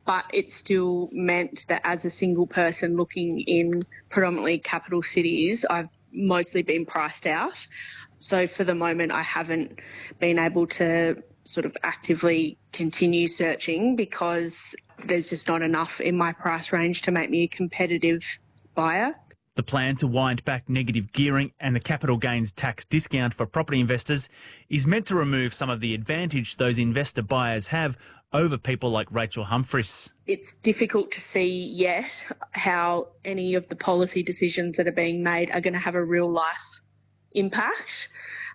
but it still meant that as a single person looking in predominantly capital cities, I've mostly been priced out. So for the moment, I haven't been able to sort of actively continue searching because there's just not enough in my price range to make me a competitive buyer. The plan to wind back negative gearing and the capital gains tax discount for property investors is meant to remove some of the advantage those investor buyers have over people like Rachel Humphries. It's difficult to see yet how any of the policy decisions that are being made are going to have a real life impact.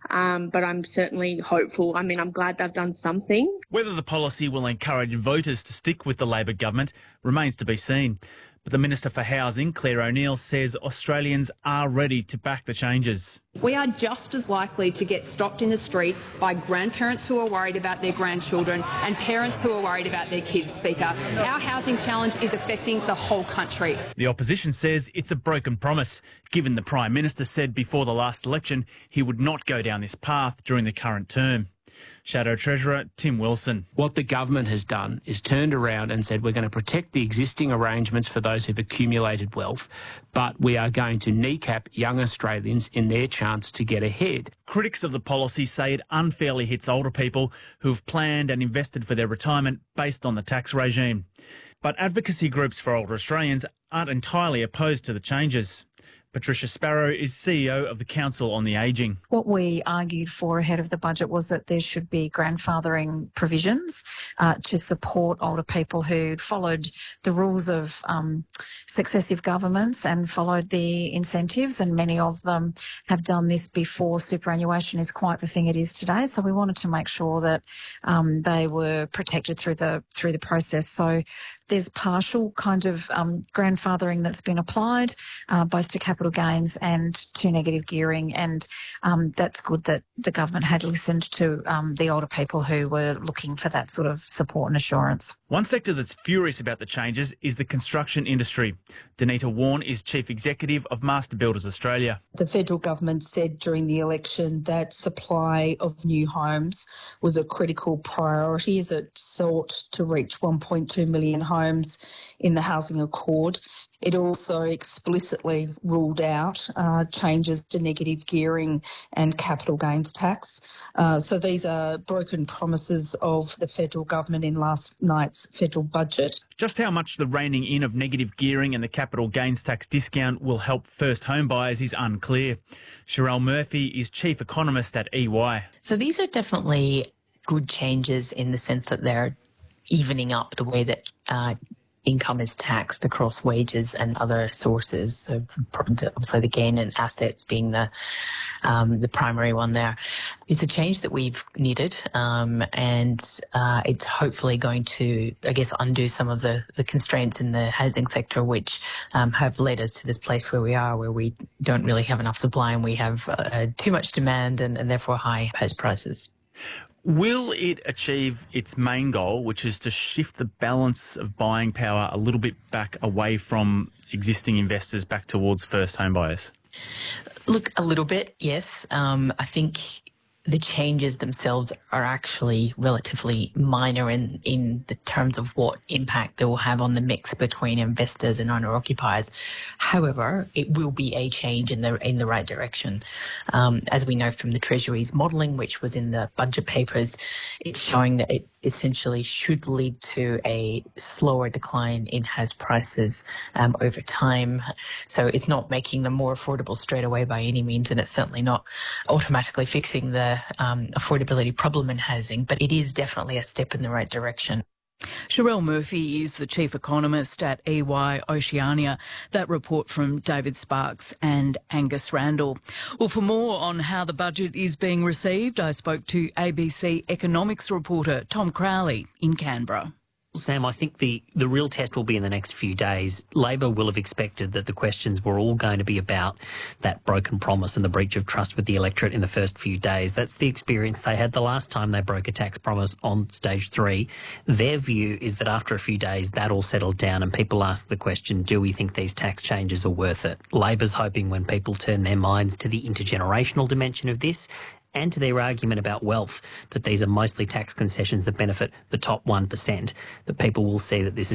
But I'm certainly hopeful. I mean, I'm glad they've done something. Whether the policy will encourage voters to stick with the Labor government remains to be seen. But the Minister for Housing, Claire O'Neil, says Australians are ready to back the changes. We are just as likely to get stopped in the street by grandparents who are worried about their grandchildren and parents who are worried about their kids, Speaker. Our housing challenge is affecting the whole country. The opposition says it's a broken promise, given the Prime Minister said before the last election he would not go down this path during the current term. Shadow Treasurer Tim Wilson. What the government has done is turned around and said we're going to protect the existing arrangements for those who've accumulated wealth, but we are going to kneecap young Australians in their chance to get ahead. Critics of the policy say it unfairly hits older people who've planned and invested for their retirement based on the tax regime. But advocacy groups for older Australians aren't entirely opposed to the changes. Patricia Sparrow is CEO of the Council on the Ageing. What we argued for ahead of the budget was that there should be grandfathering provisions to support older people who'd followed the rules of successive governments and followed the incentives, and many of them have done this before superannuation is quite the thing it is today. So we wanted to make sure that they were protected through the process. So there's partial kind of grandfathering that's been applied, both to capital gains and to negative gearing, and that's good that the government had listened to the older people who were looking for that sort of support and assurance. One sector that's furious about the changes is the construction industry. Danita Warren is Chief Executive of Master Builders Australia. The federal government said during the election that supply of new homes was a critical priority as it sought to reach 1.2 million homes in the Housing Accord. It also explicitly ruled out changes to negative gearing and capital gains tax. So these are broken promises of the federal government in last night's federal budget. Just how much the reining in of negative gearing and the capital gains tax discount will help first home buyers is unclear. Sherelle Murphy is Chief Economist at EY. So these are definitely good changes in the sense that they're evening up the way that income is taxed across wages and other sources. So obviously the gain in assets being the primary one there. It's a change that we've needed, and it's hopefully going to, I guess, undo some of the constraints in the housing sector, which have led us to this place where we are, where we don't really have enough supply and we have too much demand and therefore high house prices. Will it achieve its main goal, which is to shift the balance of buying power a little bit back away from existing investors back towards first home buyers? Look, a little bit, yes. I think the changes themselves are actually relatively minor in the terms of what impact they will have on the mix between investors and owner-occupiers. However, it will be a change in the right direction. As we know from the Treasury's modelling, which was in the budget papers, it's showing that it essentially should lead to a slower decline in house prices over time. So it's not making them more affordable straight away by any means, and it's certainly not automatically fixing the affordability problem in housing, but it is definitely a step in the right direction. Sherelle Murphy is the Chief Economist at EY Oceania. That report from David Sparks and Angus Randall. Well, for more on how the budget is being received, I spoke to ABC economics reporter Tom Crowley in Canberra. Sam, I think the real test will be in the next few days. Labor will have expected that the questions were all going to be about that broken promise and the breach of trust with the electorate in the first few days. That's the experience they had the last time they broke a tax promise on stage 3. Their view is that after a few days, that all settled down and people ask the question, do we think these tax changes are worth it? Labor's hoping when people turn their minds to the intergenerational dimension of this and to their argument about wealth, that these are mostly tax concessions that benefit the top 1%, that people will see that this is